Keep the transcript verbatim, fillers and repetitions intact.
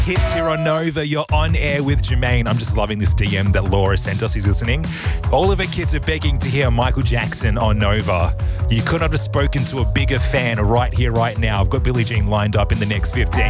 Hits here on Nova. You're on air with Jermaine. I'm just loving this D M that Laura sent us who's listening. All of her kids are begging to hear Michael Jackson on Nova. You could not have spoken to a bigger fan right here, right now. I've got Billie Jean lined up in the next fifteen.